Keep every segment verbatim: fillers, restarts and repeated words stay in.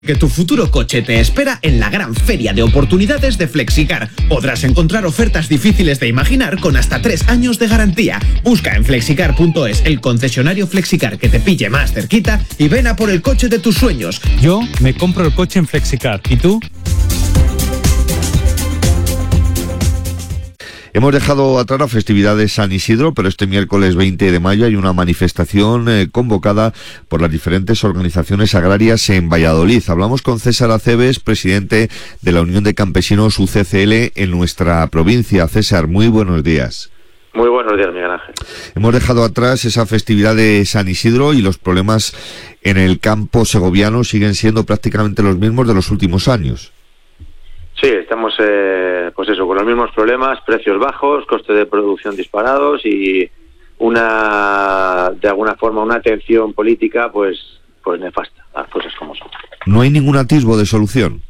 Que tu futuro coche te espera en la gran feria de oportunidades de Flexicar. Podrás encontrar ofertas difíciles de imaginar con hasta tres años de garantía. Busca en flexicar punto es el concesionario Flexicar que te pille más cerquita y ven a por el coche de tus sueños. Yo me compro el coche en Flexicar. ¿Y tú? Hemos dejado atrás la festividad de San Isidro, pero este miércoles veinte de mayo hay una manifestación eh, convocada por las diferentes organizaciones agrarias en Valladolid. Hablamos con César Aceves, presidente de la Unión de Campesinos U C C L en nuestra provincia. César, muy buenos días. Muy buenos días, Miguel Ángel. Hemos dejado atrás esa festividad de San Isidro y los problemas en el campo segoviano siguen siendo prácticamente los mismos de los últimos años. Sí, estamos, eh, pues eso, con los mismos problemas, precios bajos, costes de producción disparados y una, de alguna forma, una atención política, pues, pues nefasta, las cosas como son. ¿No hay ningún atisbo de solución?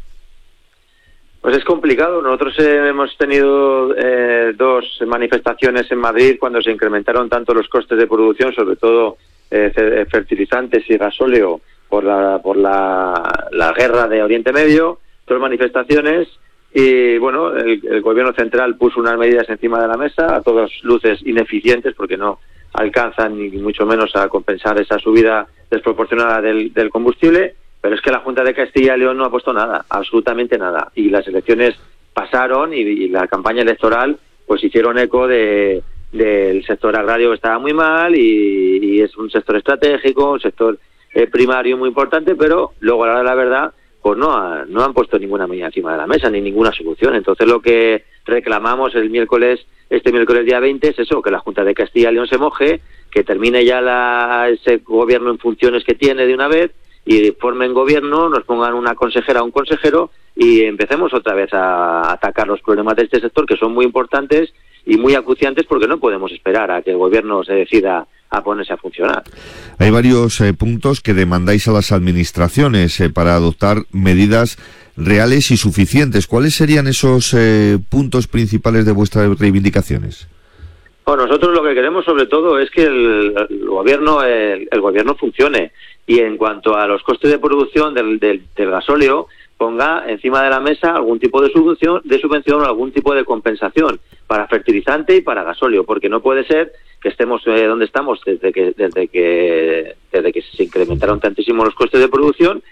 Pues es complicado. Nosotros eh, hemos tenido eh, dos manifestaciones en Madrid cuando se incrementaron tanto los costes de producción, sobre todo eh, fertilizantes y gasóleo, por la, por la, la guerra de Oriente Medio. Dos manifestaciones y bueno, el, el gobierno central puso unas medidas encima de la mesa, a todas luces ineficientes porque no alcanzan ni mucho menos a compensar esa subida desproporcionada del, del combustible, pero es que la Junta de Castilla y León no ha puesto nada, absolutamente nada, y las elecciones pasaron y, y la campaña electoral pues hicieron eco de del sector agrario que estaba muy mal y, y es un sector estratégico, un sector eh, primario muy importante, pero luego a la hora de la verdad pues no, ha, no han puesto ninguna medida encima de la mesa, ni ninguna solución. Entonces lo que reclamamos el miércoles, este miércoles día veinte, es eso, que la Junta de Castilla y León se moje, que termine ya la, ese gobierno en funciones que tiene de una vez, y formen gobierno, nos pongan una consejera o un consejero, y empecemos otra vez a atacar los problemas de este sector, que son muy importantes y muy acuciantes, porque no podemos esperar a que el gobierno se decida a ponerse a funcionar. Hay varios eh, puntos que demandáis a las administraciones eh, para adoptar medidas reales y suficientes. ¿Cuáles serían esos eh, puntos principales de vuestras reivindicaciones? Bueno, nosotros lo que queremos sobre todo es que el, el gobierno el, el gobierno funcione, y en cuanto a los costes de producción del, del, del gasóleo, ponga encima de la mesa algún tipo de subvención, de subvención o algún tipo de compensación para fertilizante y para gasóleo, porque no puede ser que estemos eh, donde estamos desde que desde que desde que se incrementaron tantísimo los costes de producción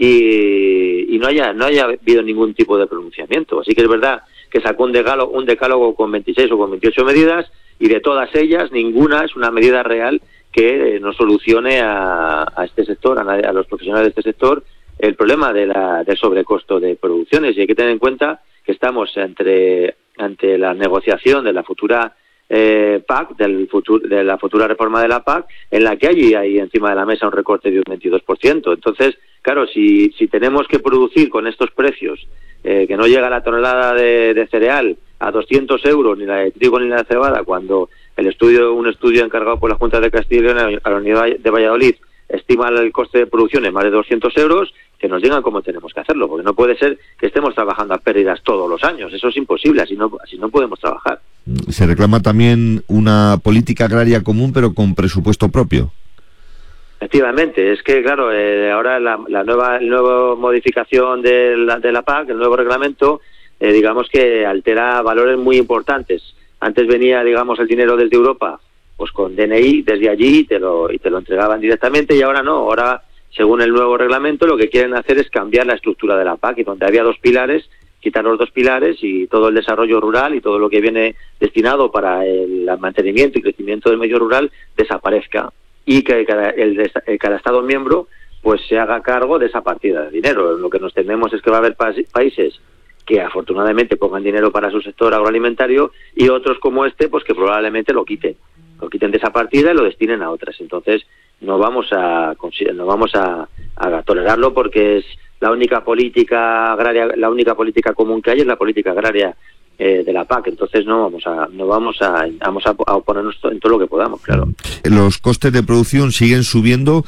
y, y no haya no haya habido ningún tipo de pronunciamiento. Así que es verdad que sacó un decálogo, un decálogo con veintiséis o con veintiocho medidas, y de todas ellas ninguna es una medida real que eh, nos solucione a, a este sector, a, a los profesionales de este sector, el problema de la, del sobrecosto de producciones. Y hay que tener en cuenta que estamos entre ante la negociación de la futura eh, P A C, del futuro, de la futura reforma de la P A C, en la que hay ahí encima de la mesa un recorte de un veintidós por ciento. Entonces, claro, si, si tenemos que producir con estos precios, eh, que no llega la tonelada de, de cereal a doscientos euros, ni la de trigo ni la de cebada, cuando el estudio un estudio encargado por la Junta de Castilla y León a la Unidad de Valladolid estima el coste de producción en más de doscientos euros, que nos digan cómo tenemos que hacerlo, porque no puede ser que estemos trabajando a pérdidas todos los años. Eso es imposible, así no, así no podemos trabajar. Se reclama también una política agraria común, pero con presupuesto propio. Efectivamente, es que claro, eh, ahora la, la nueva la nueva modificación de la, de la P A C, el nuevo reglamento, eh, digamos que altera valores muy importantes. Antes venía, digamos, el dinero desde Europa, pues con D N I desde allí te lo, y te lo entregaban directamente, y ahora no, ahora según el nuevo reglamento lo que quieren hacer es cambiar la estructura de la P A C, y donde había dos pilares, quitar los dos pilares y todo el desarrollo rural y todo lo que viene destinado para el mantenimiento y crecimiento del medio rural desaparezca, y que cada, el, el, cada Estado miembro pues se haga cargo de esa partida de dinero. Lo que nos tememos es que va a haber pa países que afortunadamente pongan dinero para su sector agroalimentario, y otros como este pues que probablemente lo quiten. lo quiten de esa partida y lo destinen a otras. Entonces no vamos a no vamos a, a tolerarlo, porque es la única política agraria, la única política común que hay es la política agraria eh, de la P A C. Entonces no vamos a no vamos a vamos a, a oponernos en todo lo que podamos, claro. Los costes de producción siguen subiendo,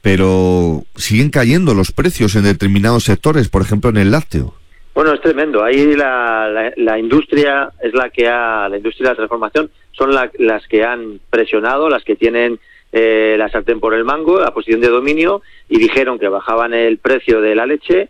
pero siguen cayendo los precios en determinados sectores, por ejemplo en el lácteo. Bueno, es tremendo. Ahí la, la, la industria es la que ha, la industria de la transformación son la, las que han presionado, las que tienen eh, la sartén por el mango, la posición de dominio, y dijeron que bajaban el precio de la leche